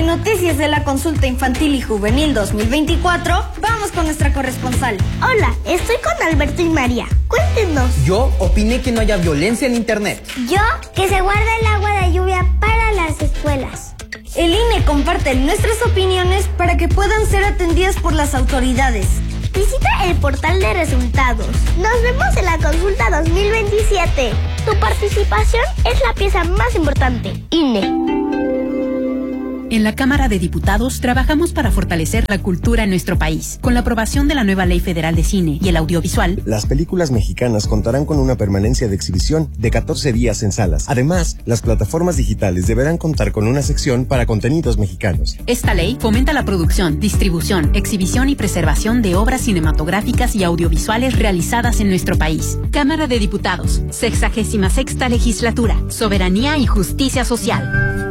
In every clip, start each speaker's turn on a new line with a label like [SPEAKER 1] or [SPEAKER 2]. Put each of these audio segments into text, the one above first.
[SPEAKER 1] En noticias de la consulta infantil y juvenil 2024, vamos con nuestra corresponsal.
[SPEAKER 2] Hola, estoy con Alberto y María. Cuéntenos.
[SPEAKER 3] Yo opiné que no haya violencia en internet.
[SPEAKER 2] Yo, que se guarde el agua de lluvia para las escuelas.
[SPEAKER 1] El INE comparte nuestras opiniones para que puedan ser atendidas por las autoridades.
[SPEAKER 2] Visita el portal de resultados. Nos vemos en la consulta 2027. Tu participación es la pieza más importante. INE.
[SPEAKER 4] En la Cámara de Diputados trabajamos para fortalecer la cultura en nuestro país. Con la aprobación de la nueva Ley Federal de Cine y el Audiovisual,
[SPEAKER 5] las películas mexicanas contarán con una permanencia de exhibición de 14 días en salas. Además, las plataformas digitales deberán contar con una sección para contenidos mexicanos.
[SPEAKER 4] Esta ley fomenta la producción, distribución, exhibición y preservación de obras cinematográficas y audiovisuales realizadas en nuestro país. Cámara de Diputados, 66ª Legislatura, Soberanía y Justicia Social.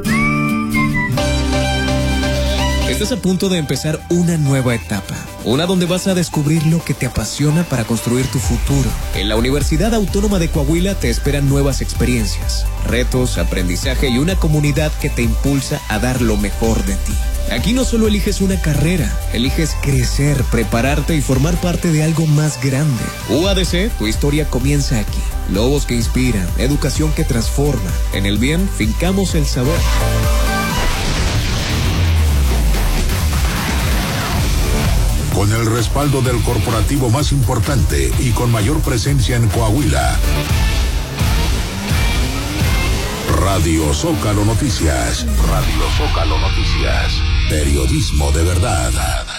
[SPEAKER 6] Estás a punto de empezar una nueva etapa, una donde vas a descubrir lo que te apasiona para construir tu futuro. En la Universidad Autónoma de Coahuila te esperan nuevas experiencias, retos, aprendizaje y una comunidad que te impulsa a dar lo mejor de ti. Aquí no solo eliges una carrera, eliges crecer, prepararte y formar parte de algo más grande. UADC, tu historia comienza aquí. Lobos que inspiran, educación que transforma. En el bien, fincamos el saber.
[SPEAKER 7] Con el respaldo del corporativo más importante y con mayor presencia en Coahuila. Radio Zócalo Noticias. Radio Zócalo Noticias. Periodismo de verdad.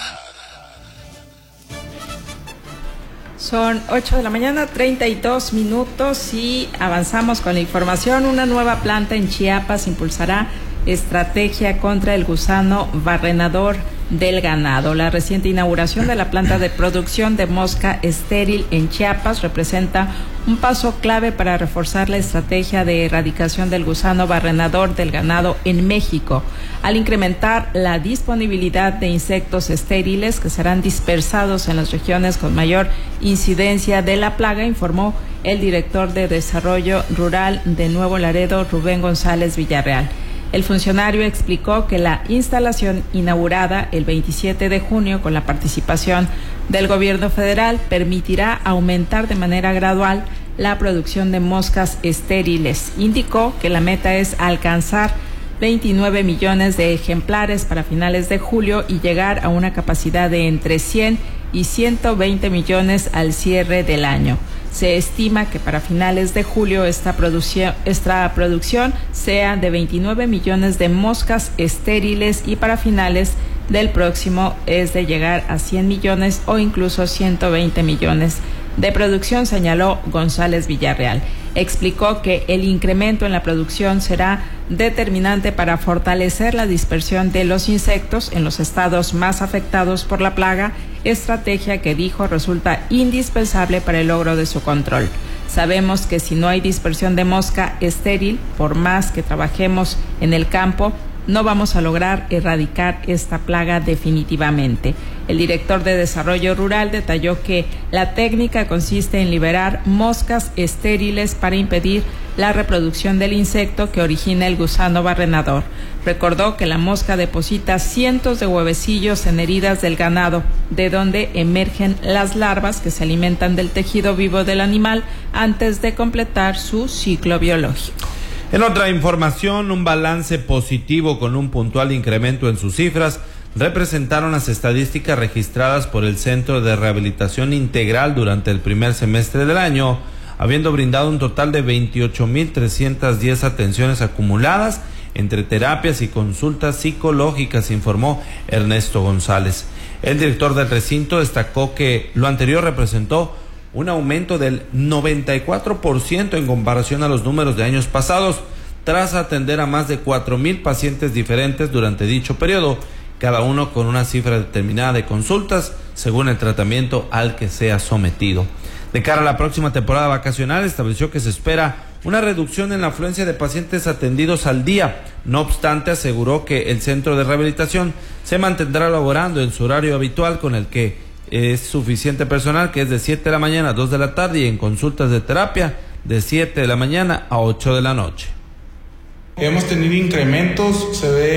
[SPEAKER 8] Son 8 de la mañana, 32 minutos y avanzamos con la información. Una nueva planta en Chiapas impulsará estrategia contra el gusano barrenador del ganado. La reciente inauguración de la planta de producción de mosca estéril en Chiapas representa un paso clave para reforzar la estrategia de erradicación del gusano barrenador del ganado en México, al incrementar la disponibilidad de insectos estériles que serán dispersados en las regiones con mayor incidencia de la plaga, informó el director de Desarrollo Rural de Nuevo Laredo, Rubén González Villarreal. El funcionario explicó que la instalación inaugurada el 27 de junio con la participación del gobierno federal permitirá aumentar de manera gradual la producción de moscas estériles. Indicó que la meta es alcanzar 29 millones de ejemplares para finales de julio y llegar a una capacidad de entre 100 y 120 millones al cierre del año. Se estima que para finales de julio esta producción sea de 29 millones de moscas estériles y para finales del próximo es de llegar a 100 millones o incluso 120 millones de producción, señaló González Villarreal. Explicó que el incremento en la producción será determinante para fortalecer la dispersión de los insectos en los estados más afectados por la plaga, estrategia que dijo resulta indispensable para el logro de su control. Sabemos que si no hay dispersión de mosca estéril, por más que trabajemos en el campo, no vamos a lograr erradicar esta plaga definitivamente. El director de Desarrollo Rural detalló que la técnica consiste en liberar moscas estériles para impedir la reproducción del insecto que origina el gusano barrenador. Recordó que la mosca deposita cientos de huevecillos en heridas del ganado, de donde emergen las larvas que se alimentan del tejido vivo del animal antes de completar su ciclo biológico.
[SPEAKER 9] En otra información, un balance positivo con un puntual incremento en sus cifras representaron las estadísticas registradas por el Centro de Rehabilitación Integral durante el primer semestre del año, habiendo brindado un total de 28,310 atenciones acumuladas entre terapias y consultas psicológicas, informó Ernesto González. El director del recinto destacó que lo anterior representó un aumento del 94% en comparación a los números de años pasados, tras atender a más de 4,000 pacientes diferentes durante dicho periodo, cada uno con una cifra determinada de consultas según el tratamiento al que sea sometido. De cara a la próxima temporada vacacional, estableció que se espera una reducción en la afluencia de pacientes atendidos al día. No obstante, aseguró que el centro de rehabilitación se mantendrá laborando en su horario habitual, con el que es suficiente personal, que es de 7 de la mañana a 2 de la tarde, y en consultas de terapia de 7 de la mañana a 8 de la noche.
[SPEAKER 10] Hemos tenido incrementos, se ve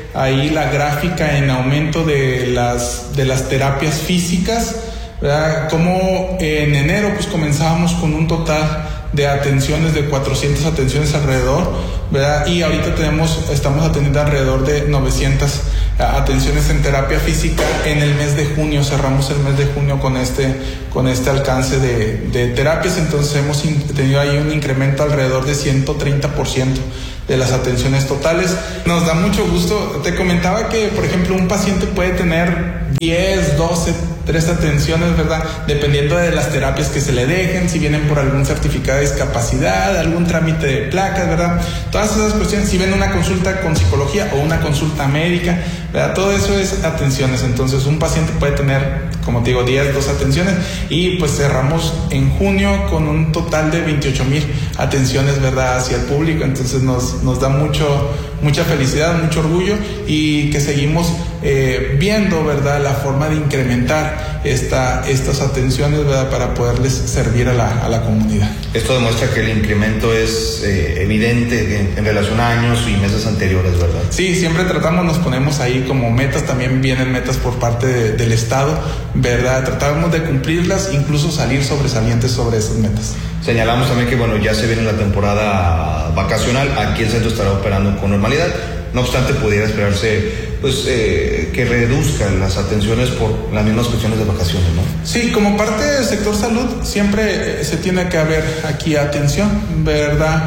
[SPEAKER 10] ahí la gráfica en aumento de las terapias físicas, ¿verdad? Como en enero pues comenzábamos con un total de atenciones de 400 atenciones alrededor, ¿verdad? Y ahorita estamos atendiendo alrededor de 900 atenciones en terapia física. En el mes de junio, cerramos el mes de junio con este alcance de terapias, entonces hemos tenido ahí un incremento alrededor de 130% de las atenciones totales. Nos da mucho gusto. Te comentaba que, por ejemplo, un paciente puede tener 10, 12, 3 atenciones, ¿verdad? Dependiendo de las terapias que se le dejen, si vienen por algún certificado de discapacidad, algún trámite de placas, ¿verdad? Todas esas cuestiones, si ven una consulta con psicología o una consulta médica, ¿verdad? Todo eso es atenciones. Entonces, un paciente puede tener, como te digo, 10, 12 atenciones, y pues cerramos en junio con un total de 28,000 atenciones, ¿verdad? Hacia el público. Entonces, nos da mucha felicidad, mucho orgullo, y que seguimos viendo, ¿verdad?, la forma de incrementar estas atenciones, ¿verdad?, para poderles servir a la comunidad.
[SPEAKER 11] Esto demuestra que el incremento es evidente en relación a años y meses anteriores, ¿verdad?
[SPEAKER 10] Sí, siempre nos ponemos ahí como metas, también vienen metas por parte del Estado, ¿verdad? Tratamos de cumplirlas, incluso salir sobresalientes sobre esas metas.
[SPEAKER 11] Señalamos también que, bueno, ya se viene la temporada vacacional, aquí el centro estará operando con normalidad. No obstante, pudiera esperarse pues que reduzcan las atenciones por las mismas cuestiones de vacaciones, ¿no?
[SPEAKER 10] Sí, como parte del sector salud siempre se tiene que haber aquí atención, ¿verdad?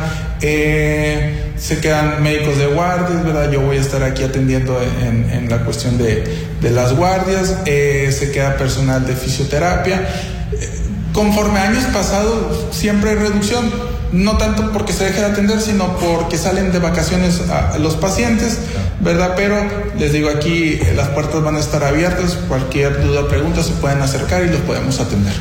[SPEAKER 10] Se quedan médicos de guardias, ¿verdad? Yo voy a estar aquí atendiendo en la cuestión de las guardias, se queda personal de fisioterapia. Conforme años pasados siempre hay reducción, no tanto porque se deje de atender, sino porque salen de vacaciones a los pacientes, ¿verdad? Pero les digo, aquí las puertas van a estar abiertas, cualquier duda o pregunta se pueden acercar y los podemos atender.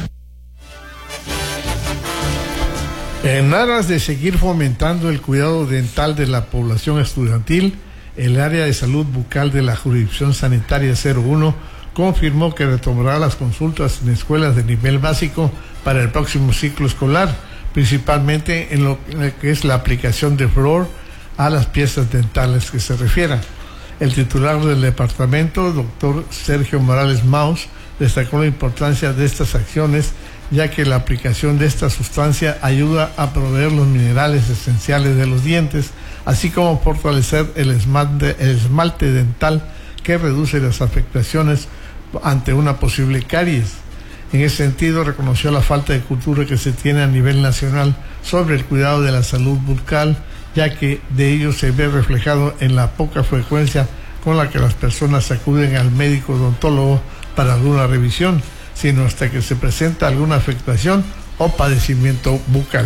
[SPEAKER 12] En aras de seguir fomentando el cuidado dental de la población estudiantil, el área de salud bucal de la jurisdicción sanitaria 01 confirmó que retomará las consultas en escuelas de nivel básico para el próximo ciclo escolar, principalmente en lo que es la aplicación de flúor a las piezas dentales que se refieran. El titular del departamento, doctor Sergio Morales Maus, destacó la importancia de estas acciones, ya que la aplicación de esta sustancia ayuda a proveer los minerales esenciales de los dientes, así como fortalecer el esmalte dental, que reduce las afectaciones ante una posible caries. En ese sentido, reconoció la falta de cultura que se tiene a nivel nacional sobre el cuidado de la salud bucal, ya que de ello se ve reflejado en la poca frecuencia con la que las personas acuden al médico odontólogo para alguna revisión, sino hasta que se presenta alguna afectación o padecimiento bucal.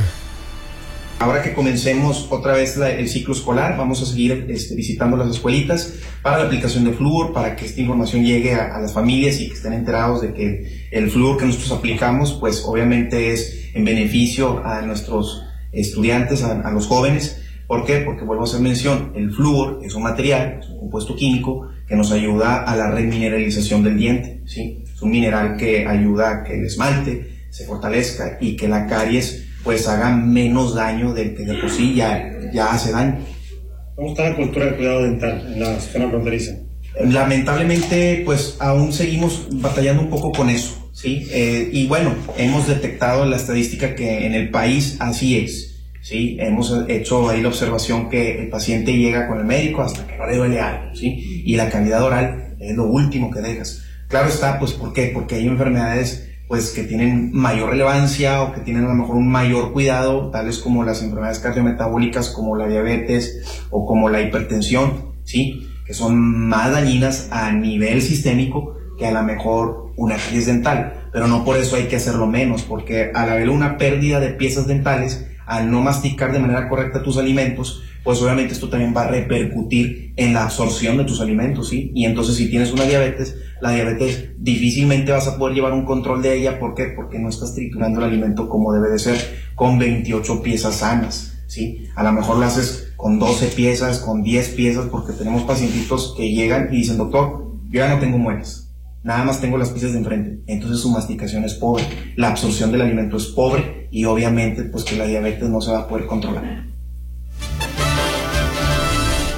[SPEAKER 3] Ahora que comencemos otra vez el ciclo escolar, vamos a seguir visitando las escuelitas para la aplicación de flúor, para que esta información llegue a las familias y que estén enterados de que el flúor que nosotros aplicamos, pues obviamente es en beneficio a nuestros estudiantes, a los jóvenes. ¿Por qué? Porque vuelvo a hacer mención, el flúor es un material, es un compuesto químico que nos ayuda a la remineralización del diente, ¿sí? Es un mineral que ayuda a que el esmalte se fortalezca y que la caries pues haga menos daño del que de por sí ya hace daño.
[SPEAKER 13] ¿Cómo está la cultura del cuidado dental en la zona fronteriza?
[SPEAKER 3] Lamentablemente, pues aún seguimos batallando un poco con eso, ¿sí? Y bueno, hemos detectado en la estadística que en el país así es, ¿sí? Hemos hecho ahí la observación que el paciente llega con el médico hasta que no le duele algo, ¿sí? Y la cavidad oral es lo último que dejas. Claro está, pues ¿por qué? Porque hay enfermedades pues que tienen mayor relevancia o que tienen a lo mejor un mayor cuidado, tales como las enfermedades cardiometabólicas, como la diabetes o como la hipertensión, ¿sí? Que son más dañinas a nivel sistémico que a lo mejor una caries dental, pero no por eso hay que hacerlo menos, porque al haber una pérdida de piezas dentales, al no masticar de manera correcta tus alimentos, pues obviamente esto también va a repercutir en la absorción de tus alimentos, ¿sí? Y entonces si tienes una diabetes, la diabetes difícilmente vas a poder llevar un control de ella. ¿Por qué? Porque no estás triturando el alimento como debe de ser, con 28 piezas sanas, ¿sí? A lo mejor lo haces con 12 piezas, con 10 piezas, porque tenemos pacientitos que llegan y dicen, doctor, yo ya no tengo muelas, nada más tengo las piezas de enfrente. Entonces su masticación es pobre, la absorción del alimento es pobre y obviamente pues que la diabetes no se va a poder controlar.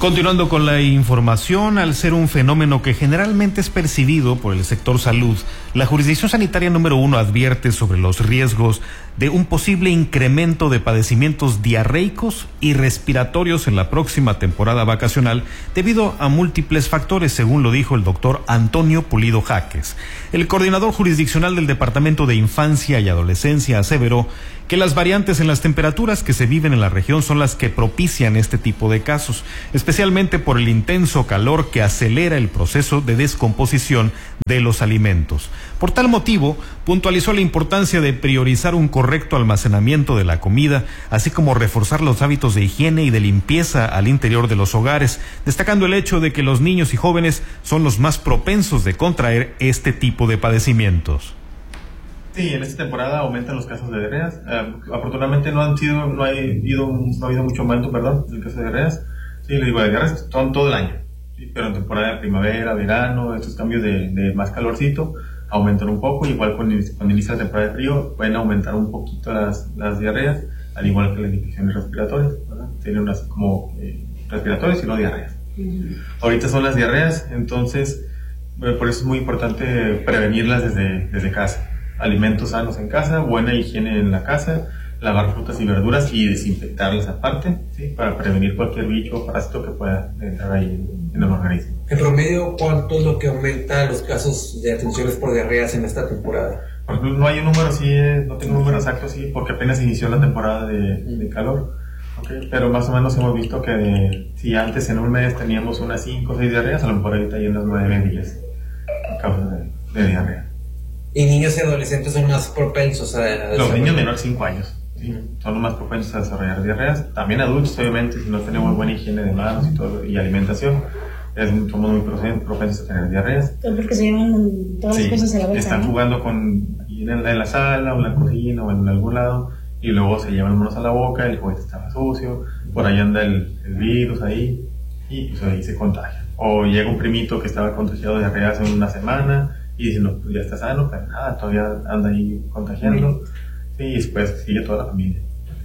[SPEAKER 14] Continuando con la información, al ser un fenómeno que generalmente es percibido por el sector salud, la Jurisdicción Sanitaria número 1 advierte sobre los riesgos de un posible incremento de padecimientos diarreicos y respiratorios en la próxima temporada vacacional debido a múltiples factores, según lo dijo el doctor Antonio Pulido Jaques. El coordinador jurisdiccional del Departamento de Infancia y Adolescencia aseveró que las variantes en las temperaturas que se viven en la región son las que propician este tipo de casos, especialmente por el intenso calor que acelera el proceso de descomposición de los alimentos. Por tal motivo, puntualizó la importancia de priorizar un correcto almacenamiento de la comida, así como reforzar los hábitos de higiene y de limpieza al interior de los hogares, destacando el hecho de que los niños y jóvenes son los más propensos de contraer este tipo de padecimientos.
[SPEAKER 3] Sí, en esta temporada aumentan los casos de diarreas. Afortunadamente no ha habido mucho aumento, en el caso de diarreas. Sí, le digo, de diarreas son todo el año. Sí, pero en temporada de primavera, verano, estos cambios de más calorcito aumentan un poco. Igual cuando inicia la temporada de frío pueden aumentar un poquito las diarreas, al igual que las infecciones respiratorias, ¿verdad? Tienen unas como respiratorias y no diarreas. Ahorita son las diarreas, entonces por eso es muy importante prevenirlas desde casa. Alimentos sanos en casa, buena higiene en la casa, lavar frutas y verduras y desinfectarlas aparte, ¿sí? Para prevenir cualquier bicho o parásito que pueda entrar ahí en el organismo.
[SPEAKER 15] En promedio, ¿cuánto es lo que aumenta los casos de atenciones por diarreas en esta temporada?
[SPEAKER 3] Por ejemplo, no hay un número así, no tengo un número exacto así, porque apenas inició la temporada de calor. Okay. Pero más o menos hemos visto que si antes en un mes teníamos unas 5 o 6 diarreas, a lo mejor ahorita hay unas 9 10 a causa de diarrea.
[SPEAKER 15] ¿Y niños y adolescentes son más propensos a
[SPEAKER 3] los niños menores de 5 años, ¿sí? Son los más propensos a desarrollar diarreas. También adultos, obviamente, si no tenemos buena higiene de manos y todo, y alimentación, somos muy propensos a tener diarreas.
[SPEAKER 1] Porque se llevan todas las cosas a la bolsa.
[SPEAKER 3] Están jugando en la sala o en la cocina o en algún lado, y luego se llevan manos a la boca, el juguete estaba sucio, por ahí anda el virus ahí, y pues ahí se contagia. O llega un primito que estaba contagiado de diarrea hace una semana, y dicen, no, pues ya está sano, pero nada, todavía anda ahí contagiando, sí, y después sigue toda la familia.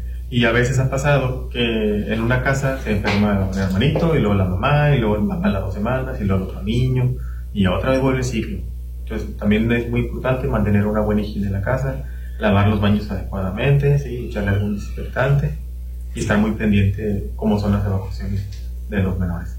[SPEAKER 3] Y a veces ha pasado que en una casa se enferma el hermanito, y luego la mamá, y luego el papá a las 2 semanas, y luego el otro niño, y otra vez vuelve el ciclo. Entonces también es muy importante mantener una buena higiene en la casa, lavar los baños adecuadamente, sí, echarle algún desinfectante, y estar muy pendiente de cómo son las evacuaciones de los menores.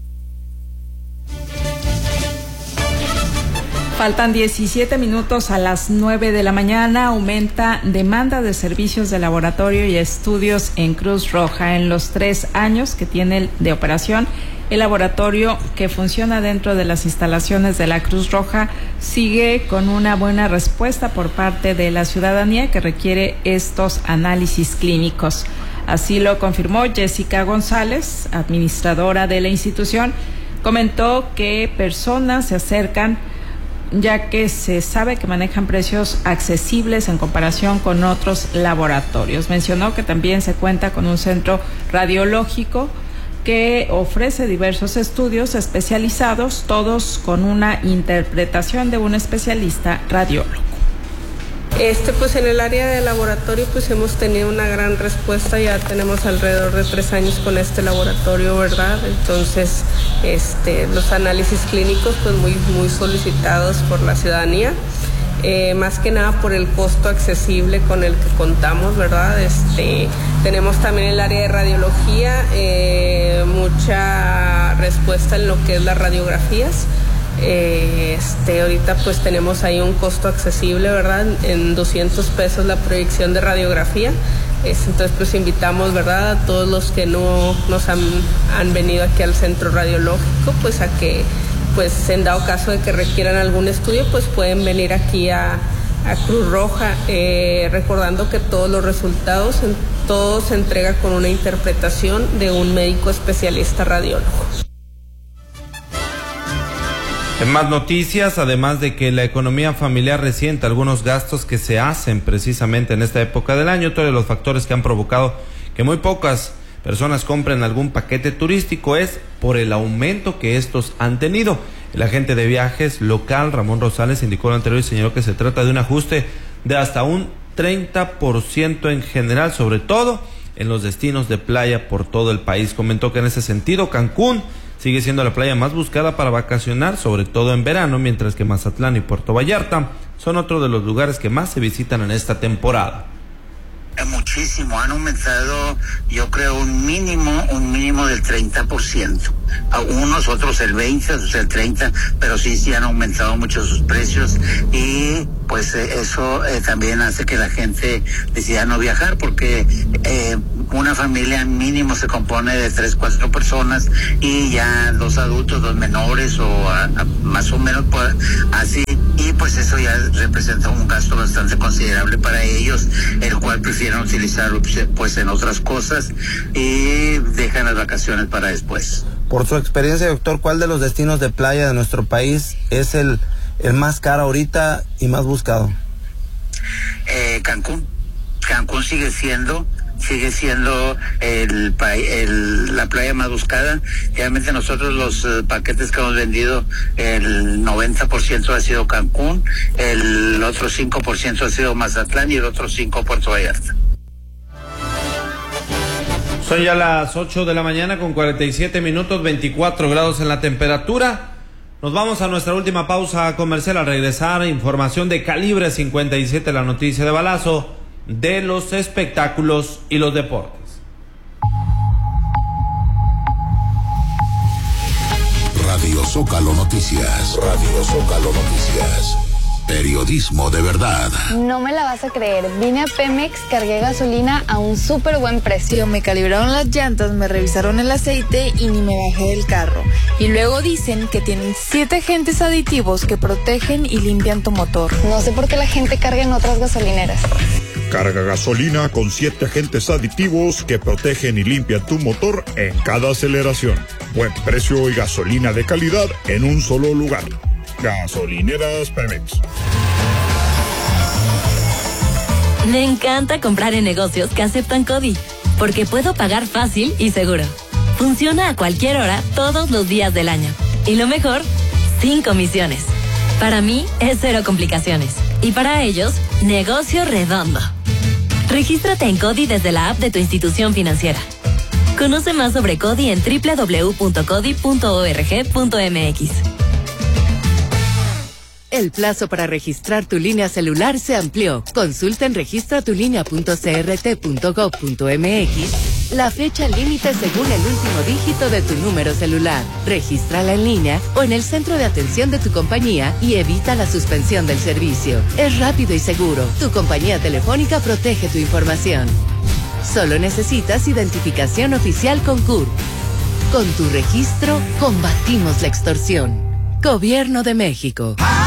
[SPEAKER 8] Faltan 17 minutos a las 9 de la mañana. Aumenta demanda de servicios de laboratorio y estudios en Cruz Roja. En los 3 años que tiene de operación, el laboratorio, que funciona dentro de las instalaciones de la Cruz Roja, sigue con una buena respuesta por parte de la ciudadanía que requiere estos análisis clínicos. Así lo confirmó Jessica González, administradora de la institución. Comentó que personas se acercan ya que se sabe que manejan precios accesibles en comparación con otros laboratorios. Mencionó que también se cuenta con un centro radiológico que ofrece diversos estudios especializados, todos con una interpretación de un especialista radiólogo.
[SPEAKER 16] Pues en el área de laboratorio pues hemos tenido una gran respuesta, ya tenemos alrededor de 3 años con este laboratorio, ¿verdad? Entonces, los análisis clínicos pues muy solicitados por la ciudadanía, más que nada por el costo accesible con el que contamos, ¿verdad? Tenemos también el área de radiología, mucha respuesta en lo que es las radiografías. Ahorita pues tenemos ahí un costo accesible, ¿verdad? En 200 pesos la proyección de radiografía. Entonces pues invitamos, ¿verdad?, a todos los que no nos han venido aquí al centro radiológico, pues a que, pues en dado caso de que requieran algún estudio, pues pueden venir aquí a Cruz Roja, recordando que todos los resultados, todo se entrega con una interpretación de un médico especialista radiólogo.
[SPEAKER 9] En más noticias, además de que la economía familiar resiente algunos gastos que se hacen precisamente en esta época del año, otro de los factores que han provocado que muy pocas personas compren algún paquete turístico es por el aumento que estos han tenido. El agente de viajes local, Ramón Rosales, indicó lo anterior y señaló que se trata de un ajuste de hasta un 30% en general, sobre todo en los destinos de playa por todo el país. Comentó que en ese sentido Cancún sigue siendo la playa más buscada para vacacionar, sobre todo en verano, mientras que Mazatlán y Puerto Vallarta son otro de los lugares que más se visitan en esta temporada.
[SPEAKER 17] Muchísimo, han aumentado, yo creo, un mínimo del 30%. A unos, otros el 20%, otros el 30%, pero sí han aumentado mucho sus precios y pues eso también hace que la gente decida no viajar, porque una familia mínimo se compone de 3-4 personas y ya 2 adultos, 2 menores o más o menos así, y pues eso ya representa un gasto bastante considerable para ellos, el cual prefieren utilizarlo pues en otras cosas y dejan las vacaciones para después.
[SPEAKER 18] Por su experiencia, doctor, ¿cuál de los destinos de playa de nuestro país es el más caro ahorita y más buscado?
[SPEAKER 17] Cancún. Cancún sigue siendo la playa más buscada. Realmente nosotros los paquetes que hemos vendido, el 90% ha sido Cancún, el otro 5% ha sido Mazatlán y el otro 5% Puerto Vallarta.
[SPEAKER 9] Son ya las 8 de la mañana con 47 minutos, 24 grados en la temperatura. Nos vamos a nuestra última pausa comercial. Al regresar, información de Calibre 57, la noticia de balazo, de los espectáculos y los deportes.
[SPEAKER 7] Radio Zócalo Noticias. Radio Zócalo Noticias. Periodismo de verdad.
[SPEAKER 19] No me la vas a creer. Vine a Pemex, cargué gasolina a un súper buen precio. Me calibraron las llantas, me revisaron el aceite y ni me bajé del carro. Y luego dicen que tienen 7 agentes aditivos que protegen y limpian tu motor. No sé por qué la gente carga en otras gasolineras.
[SPEAKER 20] Carga gasolina con 7 agentes aditivos que protegen y limpian tu motor en cada aceleración. Buen precio y gasolina de calidad en un solo lugar. Gasolineras Pemex.
[SPEAKER 21] Me encanta comprar en negocios que aceptan CODI, porque puedo pagar fácil y seguro. Funciona a cualquier hora, todos los días del año. Y lo mejor, sin comisiones. Para mí es 0 complicaciones. Y para ellos, negocio redondo. Regístrate en CODI desde la app de tu institución financiera. Conoce más sobre CODI en www.codi.org.mx.
[SPEAKER 22] El plazo para registrar tu línea celular se amplió. Consulta en registratulinea.crt.gov.mx la fecha límite según el último dígito de tu número celular. Regístrala en línea o en el centro de atención de tu compañía y evita la suspensión del servicio. Es rápido y seguro. Tu compañía telefónica protege tu información. Solo necesitas identificación oficial con CURP. Con tu registro, combatimos la extorsión. Gobierno de México.